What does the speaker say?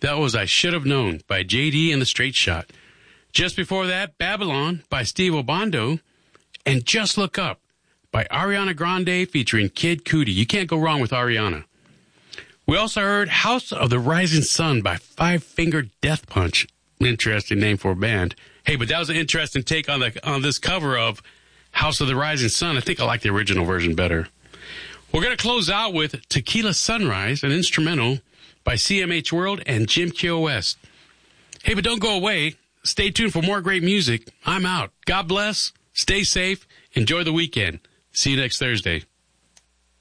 That was I Should Have Known by J.D. and the Straight Shot. Just before that, Babylon by Steve Obando, and Just Look Up by Ariana Grande featuring Kid Cudi. You can't go wrong with Ariana. We also heard House of the Rising Sun by Five Finger Death Punch. Interesting name for a band. Hey, but that was an interesting take on this cover of House of the Rising Sun. I think I like the original version better. We're going to close out with Tequila Sunrise, an instrumental by CMH World and Jim QoS. Hey, but don't go away. Stay tuned for more great music. I'm out. God bless. Stay safe. Enjoy the weekend. See you next Thursday.